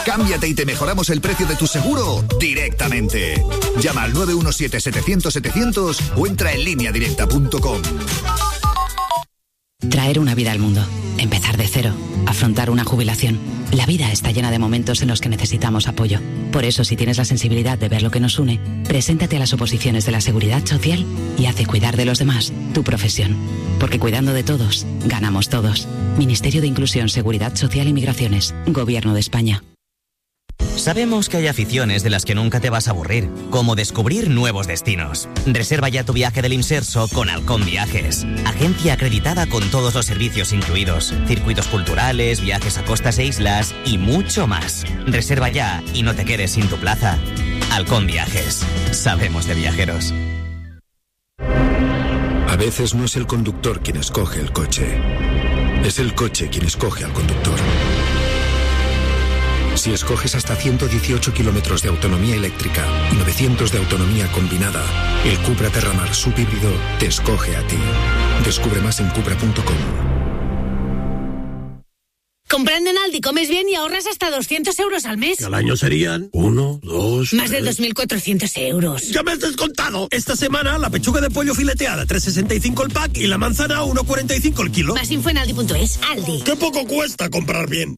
Cámbiate y te mejoramos el precio de tu seguro directamente. Llama al 917-700-700 o entra en lineadirecta.com. Traer una vida al mundo, empezar de cero, afrontar una jubilación. La vida está llena de momentos en los que necesitamos apoyo. Por eso, si tienes la sensibilidad de ver lo que nos une, preséntate a las oposiciones de la Seguridad Social y haz de cuidar de los demás tu profesión. Porque cuidando de todos, ganamos todos. Ministerio de Inclusión, Seguridad Social y Migraciones. Gobierno de España. Sabemos que hay aficiones de las que nunca te vas a aburrir, como descubrir nuevos destinos. Reserva ya tu viaje del Imserso con Halcón Viajes. Agencia acreditada con todos los servicios incluidos, circuitos culturales, viajes a costas e islas y mucho más. Reserva ya y no te quedes sin tu plaza. Halcón Viajes. Sabemos de viajeros. A veces no es el conductor quien escoge el coche. Es el coche quien escoge al conductor. Si escoges hasta 118 kilómetros de autonomía eléctrica y 900 de autonomía combinada, el Cupra Terramar subhíbrido te escoge a ti. Descubre más en cupra.com. Comprando en Aldi comes bien y ahorras hasta 200 euros al mes. Que al año serían 1, 2... Más de 2.400 euros. ¡Ya me has descontado! Esta semana la pechuga de pollo fileteada 3,65 el pack y la manzana 1,45 el kilo. Más info en Aldi.es. Aldi. ¡Qué poco cuesta comprar bien!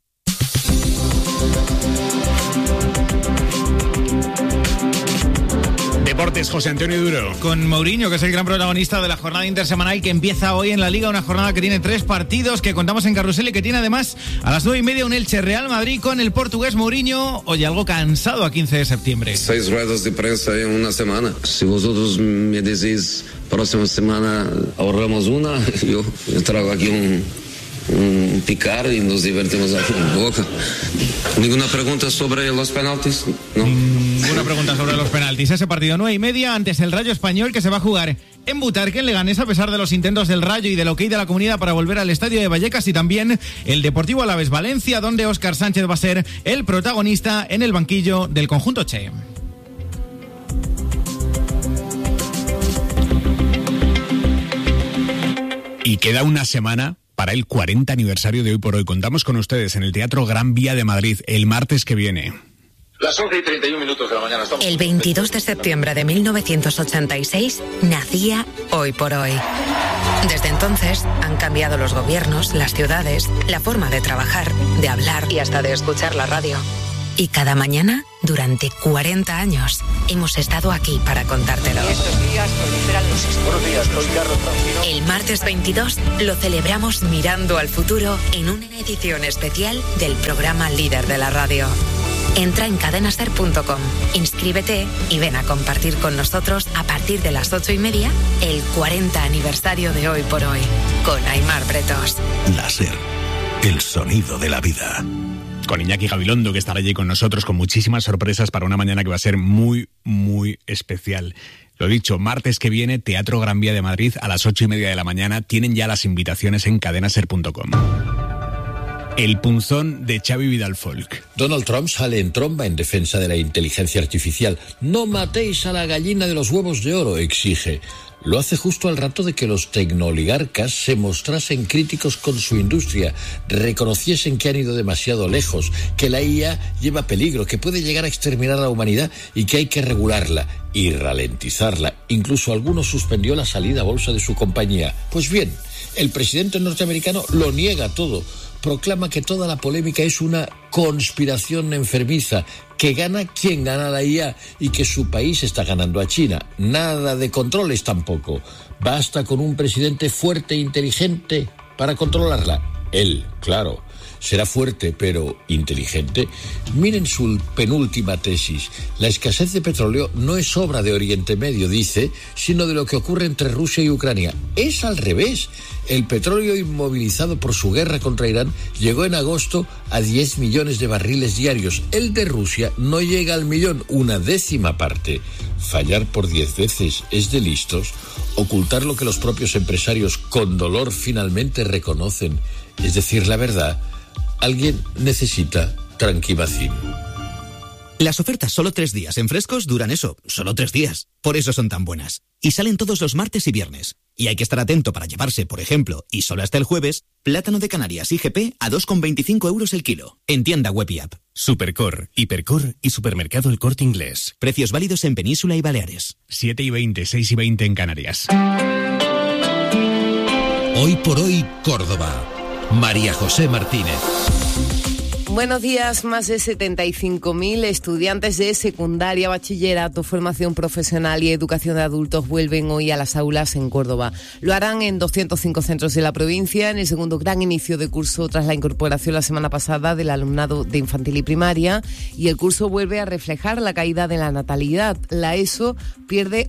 Deportes, José Antonio Duro. Con Mourinho, que es el gran protagonista de la jornada intersemanal que empieza hoy en la Liga, una jornada que tiene 3 partidos que contamos en Carrusel y que tiene además a las 9:30 un Elche Real Madrid con el portugués Mourinho. Oye, algo cansado a 15 de septiembre. 6 ruedas de prensa en una semana. Si vosotros me decís próxima semana ahorramos una, yo traigo aquí un picar y nos divertimos aquí en boca. ¿Ninguna pregunta sobre los penaltis? No. Ninguna pregunta sobre los penaltis. Ese partido 9:30 antes el Rayo Español, que se va a jugar en Butarque, en Leganés, a pesar de los intentos del Rayo y del ok de la comunidad para volver al estadio de Vallecas, y también el Deportivo Alavés Valencia, donde Óscar Sánchez va a ser el protagonista en el banquillo del conjunto Che. Y queda una semana para el 40 aniversario de Hoy por Hoy. Contamos con ustedes en el Teatro Gran Vía de Madrid el martes que viene. Las 11:31 de la mañana. El 22 de septiembre de 1986 nacía Hoy por Hoy. Desde entonces han cambiado los gobiernos, las ciudades, la forma de trabajar, de hablar y hasta de escuchar la radio. Y cada mañana, durante 40 años, hemos estado aquí para contártelo. Buenos días, soy Carlos Francino. El martes 22 lo celebramos mirando al futuro en una edición especial del programa líder de la radio. Entra en cadenaser.com, inscríbete y ven a compartir con nosotros a partir de las 8:30 el 40 aniversario de Hoy por Hoy, con Aimar Bretos. La SER, el sonido de la vida. Con Iñaki Gabilondo, que estará allí con nosotros con muchísimas sorpresas para una mañana que va a ser muy, muy especial. Lo dicho, martes que viene, Teatro Gran Vía de Madrid a las 8:30 de la mañana. Tienen ya las invitaciones en cadenaser.com. El punzón de Xavi Vidal Folk. Donald Trump sale en tromba en defensa de la inteligencia artificial. No matéis a la gallina de los huevos de oro, exige. Lo hace justo al rato de que los tecnooligarcas se mostrasen críticos con su industria, reconociesen que han ido demasiado lejos, que la IA lleva peligro, que puede llegar a exterminar a la humanidad y que hay que regularla y ralentizarla. Incluso algunos suspendió la salida a bolsa de su compañía. Pues bien, el presidente norteamericano lo niega todo. Proclama que toda la polémica es una conspiración enfermiza, que gana quien gana la IA y que su país está ganando a China. Nada de controles tampoco. Basta con un presidente fuerte e inteligente para controlarla. Él, claro, será fuerte pero inteligente. Miren su penúltima tesis. La escasez de petróleo no es obra de Oriente Medio, dice, sino de lo que ocurre entre Rusia y Ucrania. Es al revés. El petróleo inmovilizado por su guerra contra Irán llegó en agosto a 10 millones de barriles diarios. El de Rusia no llega al millón, una décima parte. Fallar por 10 veces es de listos. Ocultar lo que los propios empresarios con dolor finalmente reconocen, es decir, la verdad. Alguien necesita tranquimacín. Las ofertas solo 3 días en Frescos duran eso, solo 3 días. Por eso son tan buenas. Y salen todos los martes y viernes. Y hay que estar atento para llevarse, por ejemplo, y solo hasta el jueves, plátano de Canarias IGP a 2,25 euros el kilo. En tienda web y app. Supercor, Hipercor y Supermercado El Corte Inglés. Precios válidos en Península y Baleares. 7:20, 6:20 en Canarias. Hoy por hoy, Córdoba. María José Martínez. Buenos días. Más de 75.000 estudiantes de secundaria, bachillerato, formación profesional y educación de adultos vuelven hoy a las aulas en Córdoba. Lo harán en 205 centros de la provincia, en el segundo gran inicio de curso tras la incorporación la semana pasada del alumnado de infantil y primaria, y el curso vuelve a reflejar la caída de la natalidad. La ESO pierde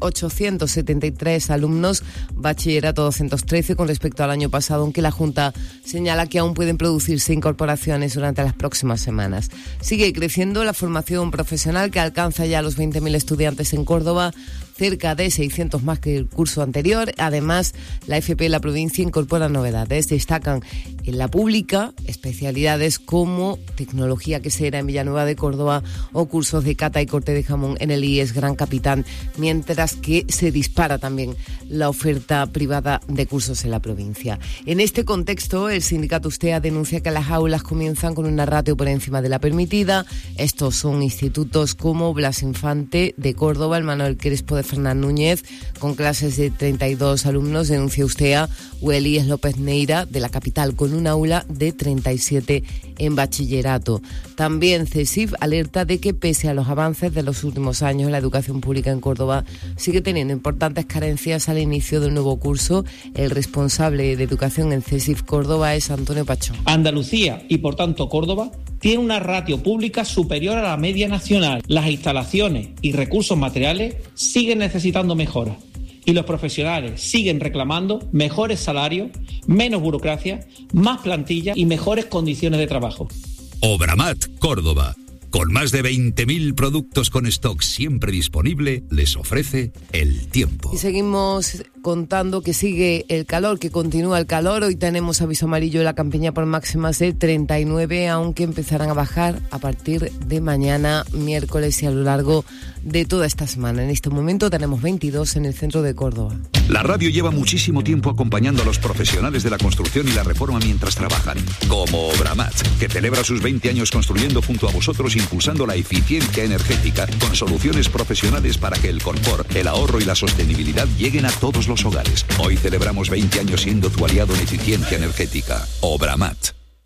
873 alumnos, bachillerato 213 con respecto al año pasado, aunque la Junta señala que aún pueden producirse incorporaciones durante las próximas semanas. Sigue creciendo la formación profesional, que alcanza ya los 20.000 estudiantes en Córdoba, cerca de 600 más que el curso anterior. Además, la FP en la provincia incorpora novedades. Destacan en la pública especialidades como tecnología quesera en Villanueva de Córdoba o cursos de cata y corte de jamón en el IES Gran Capitán, mientras que se dispara también la oferta privada de cursos en la provincia. En este contexto, el sindicato USTEA denuncia que las aulas comienzan con una ratio por encima de la permitida. Estos son institutos como Blas Infante de Córdoba, el Manuel Crespo de Fernán Núñez, con clases de 32 alumnos, denuncia USTEA, o el IES López Neira de la capital, con un aula de 37 en bachillerato. También CESIF alerta de que pese a los avances de los últimos años, la educación pública en Córdoba sigue teniendo importantes carencias al inicio del nuevo curso. El responsable de educación en CESIF Córdoba es Antonio Pachón. Andalucía y por tanto Córdoba tiene una ratio pública superior a la media nacional. Las instalaciones y recursos materiales siguen necesitando mejoras y los profesionales siguen reclamando mejores salarios, menos burocracia, más plantilla y mejores condiciones de trabajo. Obramat, Córdoba. Con más de 20.000 productos con stock siempre disponible, les ofrece el tiempo. Y seguimos contando que sigue el calor, que continúa el calor. Hoy tenemos aviso amarillo en la Campiña por máximas de 39, aunque empezarán a bajar a partir de mañana, miércoles, y a lo largo de toda esta semana. En este momento tenemos 22 en el centro de Córdoba. La radio lleva muchísimo tiempo acompañando a los profesionales de la construcción y la reforma mientras trabajan, como Obramat, que celebra sus 20 años construyendo junto a vosotros, impulsando la eficiencia energética con soluciones profesionales para que el confort, el ahorro y la sostenibilidad lleguen a todos los hogares. Hoy celebramos 20 años siendo tu aliado en eficiencia energética. Obramat.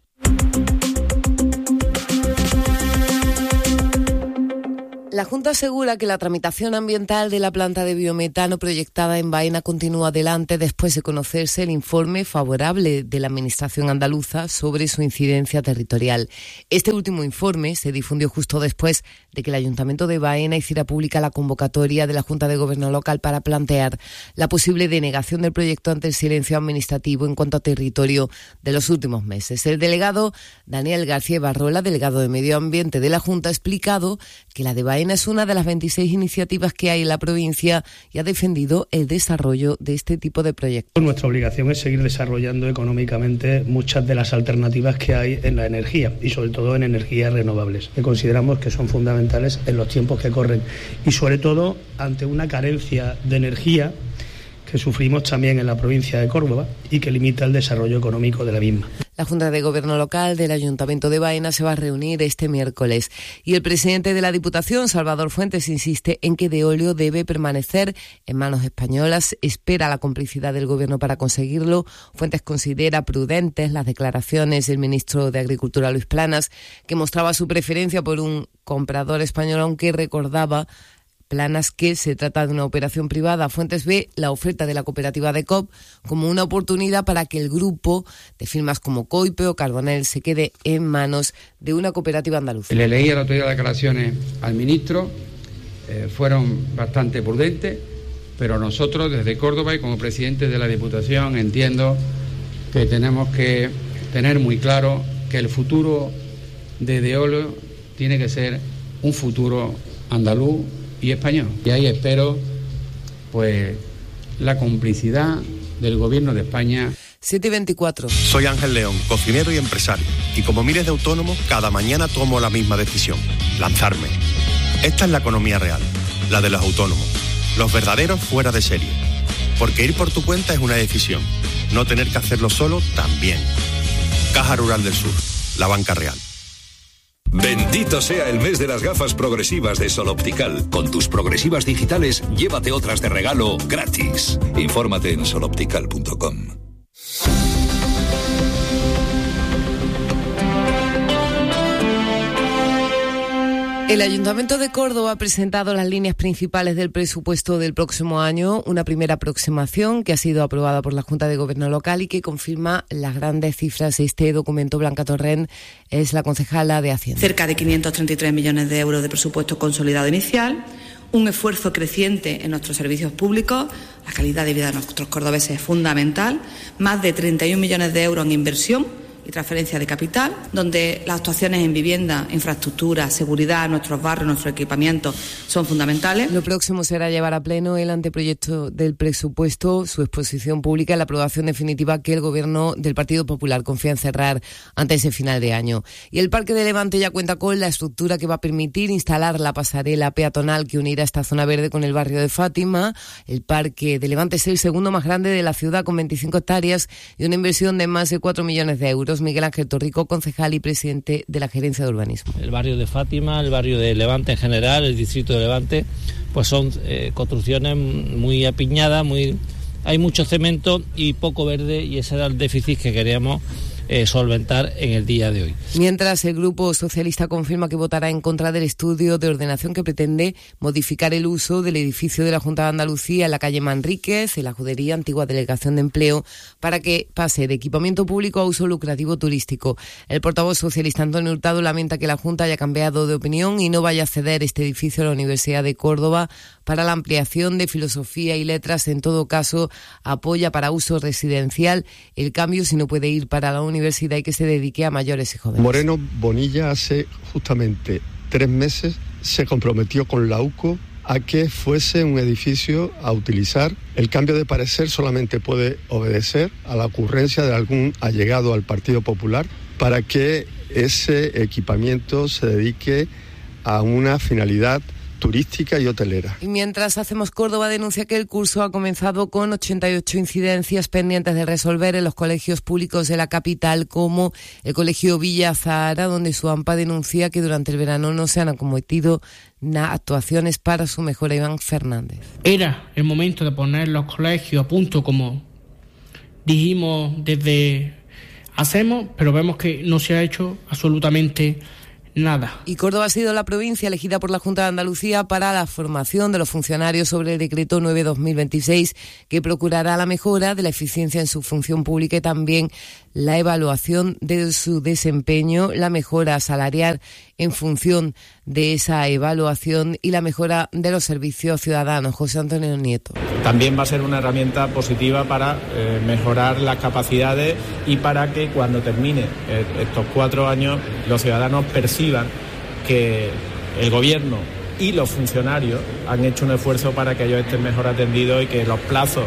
La Junta asegura que la tramitación ambiental de la planta de biometano proyectada en Baena continúa adelante después de conocerse el informe favorable de la Administración andaluza sobre su incidencia territorial. Este último informe se difundió justo después de que el Ayuntamiento de Baena hiciera pública la convocatoria de la Junta de Gobierno local para plantear la posible denegación del proyecto ante el silencio administrativo en cuanto a territorio de los últimos meses. El delegado Daniel García Barrola, delegado de Medio Ambiente de la Junta, ha explicado que la de Baena es una de las 26 iniciativas que hay en la provincia y ha defendido el desarrollo de este tipo de proyectos. Nuestra obligación es seguir desarrollando económicamente muchas de las alternativas que hay en la energía y sobre todo en energías renovables, que consideramos que son fundamentales en los tiempos que corren y sobre todo ante una carencia de energía que sufrimos también en la provincia de Córdoba y que limita el desarrollo económico de la misma. La Junta de Gobierno local del Ayuntamiento de Baena se va a reunir este miércoles y el presidente de la Diputación, Salvador Fuentes, insiste en que Deolio debe permanecer en manos españolas. Espera la complicidad del Gobierno para conseguirlo. Fuentes considera prudentes las declaraciones del ministro de Agricultura, Luis Planas, que mostraba su preferencia por un comprador español, aunque recordaba Planas que se trata de una operación privada. Fuentes ve la oferta de la cooperativa de COP como una oportunidad para que el grupo de firmas como Coipe o Carbonell se quede en manos de una cooperativa andaluza. Le leí el otro día declaraciones al ministro, fueron bastante prudentes, pero nosotros desde Córdoba y como presidente de la Diputación entiendo que tenemos que tener muy claro que el futuro de Deolio tiene que ser un futuro andaluz y español. Y ahí espero pues la complicidad del Gobierno de España. 7:24. Soy Ángel León, cocinero y empresario, y como miles de autónomos, cada mañana tomo la misma decisión: lanzarme. Esta es la economía real, la de los autónomos, los verdaderos fuera de serie. Porque ir por tu cuenta es una decisión, no tener que hacerlo solo también. Caja Rural del Sur, la banca real. Bendito sea el mes de las gafas progresivas de Sol Optical. Con tus progresivas digitales, llévate otras de regalo gratis. Infórmate en soloptical.com. El Ayuntamiento de Córdoba ha presentado las líneas principales del presupuesto del próximo año, una primera aproximación que ha sido aprobada por la Junta de Gobierno local y que confirma las grandes cifras. Este documento, Blanca Torrent es la concejala de Hacienda. Cerca de 533 millones de euros de presupuesto consolidado inicial, un esfuerzo creciente en nuestros servicios públicos, la calidad de vida de nuestros cordobeses es fundamental, más de 31 millones de euros en inversión y transferencia de capital, donde las actuaciones en vivienda, infraestructura, seguridad, nuestros barrios, nuestros equipamientos son fundamentales. Lo próximo será llevar a pleno el anteproyecto del presupuesto, su exposición pública y la aprobación definitiva que el Gobierno del Partido Popular confía en cerrar antes de final de año. Y el Parque de Levante ya cuenta con la estructura que va a permitir instalar la pasarela peatonal que unirá esta zona verde con el barrio de Fátima. El Parque de Levante es el segundo más grande de la ciudad, con 25 hectáreas y una inversión de más de 4 millones de euros. Miguel Ángel Torrico, concejal y presidente de la Gerencia de Urbanismo. El barrio de Fátima, el barrio de Levante en general, el distrito de Levante, pues son construcciones muy apiñadas, hay mucho cemento y poco verde, y ese era el déficit que queríamos solventar en el día de hoy. Mientras, el Grupo Socialista confirma que votará en contra del estudio de ordenación que pretende modificar el uso del edificio de la Junta de Andalucía en la calle Manríquez, en la Judería, antigua Delegación de Empleo, para que pase de equipamiento público a uso lucrativo turístico. El portavoz socialista Antonio Hurtado lamenta que la Junta haya cambiado de opinión y no vaya a ceder este edificio a la Universidad de Córdoba para la ampliación de Filosofía y Letras. En todo caso, apoya para uso residencial el cambio si no puede ir para la universidad y que se dedique a mayores y jóvenes. Moreno Bonilla hace justamente 3 meses se comprometió con la UCO a que fuese un edificio a utilizar. El cambio de parecer solamente puede obedecer a la ocurrencia de algún allegado al Partido Popular para que ese equipamiento se dedique a una finalidad turística y hotelera. Y mientras Hacemos Córdoba denuncia que el curso ha comenzado con 88 incidencias pendientes de resolver en los colegios públicos de la capital, como el Colegio Villa Zahara, donde su AMPA denuncia que durante el verano no se han acometido actuaciones para su mejora. Iván Fernández. Era el momento de poner los colegios a punto, como dijimos desde Hacemos, pero vemos que no se ha hecho absolutamente nada. Y Córdoba ha sido la provincia elegida por la Junta de Andalucía para la formación de los funcionarios sobre el decreto 9/2026, que procurará la mejora de la eficiencia en su función pública y también la evaluación de su desempeño, la mejora salarial en función de esa evaluación y la mejora de los servicios ciudadanos. José Antonio Nieto. También va a ser una herramienta positiva para mejorar las capacidades y para que cuando termine estos 4 años los ciudadanos perciban que el gobierno y los funcionarios han hecho un esfuerzo para que ellos estén mejor atendidos y que los plazos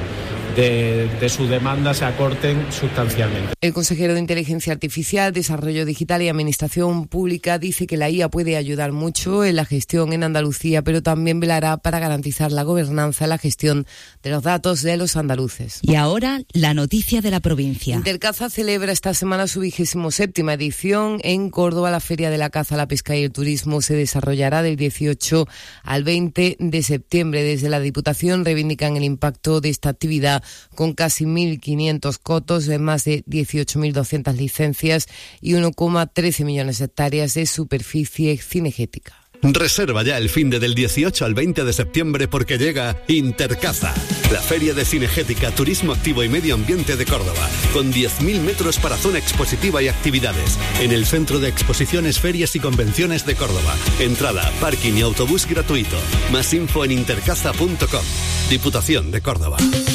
de sus demandas se acorten sustancialmente. El consejero de Inteligencia Artificial, Desarrollo Digital y Administración Pública dice que la IA puede ayudar mucho en la gestión en Andalucía, pero también velará para garantizar la gobernanza y la gestión de los datos de los andaluces. Y ahora, la noticia de la provincia. Intercaza celebra esta semana su 27ª edición en Córdoba. La Feria de la Caza, la Pesca y el Turismo se desarrollará del 18 al 20 de septiembre. Desde la Diputación reivindican el impacto de esta actividad con casi 1.500 cotos, de más de 18.200 licencias y 1,13 millones de hectáreas de superficie cinegética. Reserva ya el finde del 18 al 20 de septiembre porque llega Intercaza, la feria de cinegética, turismo activo y medio ambiente de Córdoba, con 10.000 metros para zona expositiva y actividades, en el Centro de Exposiciones, Ferias y Convenciones de Córdoba. Entrada, parking y autobús gratuito. Más info en intercaza.com. Diputación de Córdoba.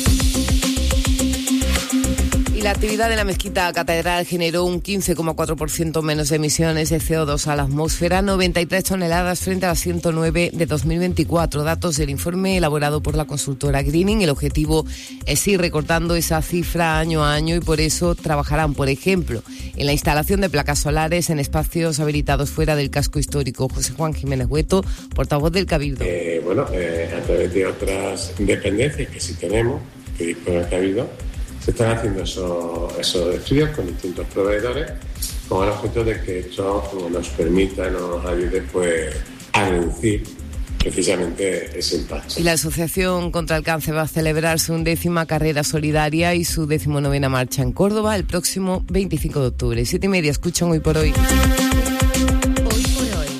Y la actividad de la mezquita catedral generó un 15,4% menos de emisiones de CO2 a la atmósfera, 93 toneladas frente a las 109 de 2024. Datos del informe elaborado por la consultora Greening. El objetivo es ir recortando esa cifra año a año y por eso trabajarán, por ejemplo, en la instalación de placas solares en espacios habilitados fuera del casco histórico. José Juan Jiménez Hueto, portavoz del Cabildo. A través de otras dependencias que sí tenemos, que dispone el Cabildo, se están haciendo esos estudios con distintos proveedores con el objeto de que esto nos permita, nos ayude pues a reducir precisamente ese impacto. Y la Asociación contra el Cáncer va a celebrar su 11ª carrera solidaria y su 19ª marcha en Córdoba el próximo 25 de octubre. 7:30, escuchan Hoy por Hoy. Hoy por Hoy.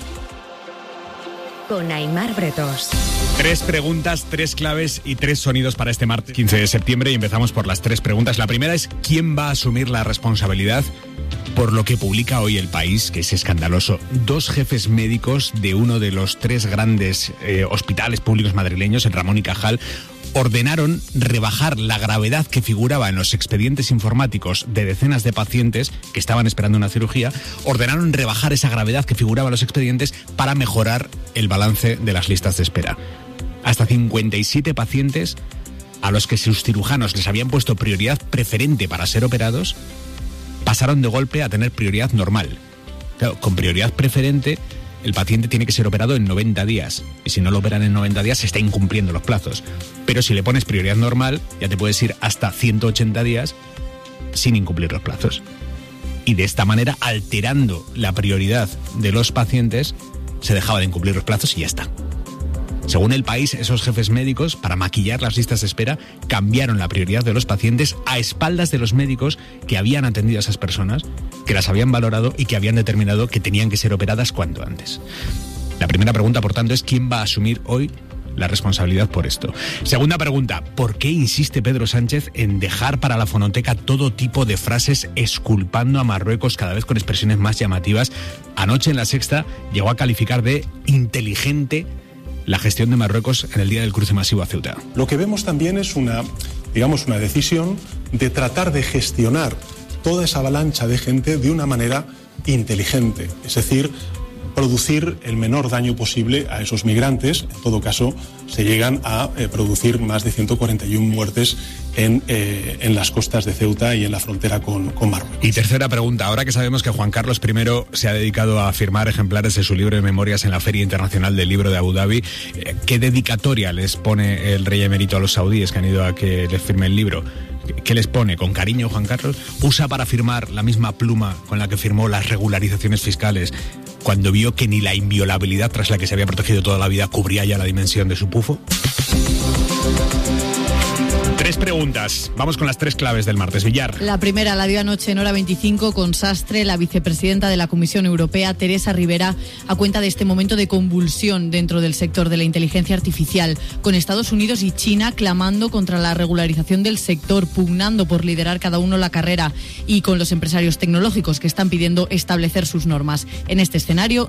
Con Aimar Bretos. 3 preguntas, 3 claves y 3 sonidos para este martes 15 de septiembre y empezamos por las 3 preguntas. La primera es: ¿quién va a asumir la responsabilidad por lo que publica hoy El País, que es escandaloso? 2 jefes médicos de uno de los 3 grandes hospitales públicos madrileños, el Ramón y Cajal, ordenaron rebajar la gravedad que figuraba en los expedientes informáticos de decenas de pacientes que estaban esperando una cirugía. Ordenaron rebajar esa gravedad que figuraba en los expedientes para mejorar el balance de las listas de espera. Hasta 57 pacientes a los que sus cirujanos les habían puesto prioridad preferente para ser operados pasaron de golpe a tener prioridad normal. Claro, con prioridad preferente el paciente tiene que ser operado en 90 días y si no lo operan en 90 días se está incumpliendo los plazos. Pero si le pones prioridad normal ya te puedes ir hasta 180 días sin incumplir los plazos. Y de esta manera, alterando la prioridad de los pacientes, se dejaba de incumplir los plazos y ya está. Según El País, esos jefes médicos, para maquillar las listas de espera, cambiaron la prioridad de los pacientes a espaldas de los médicos que habían atendido a esas personas, que las habían valorado y que habían determinado que tenían que ser operadas cuanto antes. La primera pregunta, por tanto, es: ¿quién va a asumir hoy la responsabilidad por esto? Segunda pregunta: ¿por qué insiste Pedro Sánchez en dejar para la fonoteca todo tipo de frases exculpando a Marruecos, cada vez con expresiones más llamativas? Anoche en La Sexta llegó a calificar de inteligente la gestión de Marruecos en el día del cruce masivo a Ceuta. Lo que vemos también es una decisión de tratar de gestionar toda esa avalancha de gente de una manera inteligente, es decir, producir el menor daño posible a esos migrantes. En todo caso, se llegan a producir más de 141 muertes en las costas de Ceuta y en la frontera con Marruecos. Y tercera pregunta: ahora que sabemos que Juan Carlos I se ha dedicado a firmar ejemplares de su libro de memorias en la Feria Internacional del Libro de Abu Dhabi, ¿qué dedicatoria les pone el rey emérito a los saudíes que han ido a que les firme el libro? ¿Qué les pone? ¿Con cariño, Juan Carlos? ¿Usa para firmar la misma pluma con la que firmó las regularizaciones fiscales cuando vio que ni la inviolabilidad tras la que se había protegido toda la vida cubría ya la dimensión de su pufo? 3 preguntas. Vamos con las 3 claves del martes. Villar. La primera la dio anoche en Hora 25 con Sastre. La vicepresidenta de la Comisión Europea, Teresa Rivera, a cuenta de este momento de convulsión dentro del sector de la inteligencia artificial, con Estados Unidos y China clamando contra la regularización del sector, pugnando por liderar cada uno la carrera, y con los empresarios tecnológicos que están pidiendo establecer sus normas. En este escenario,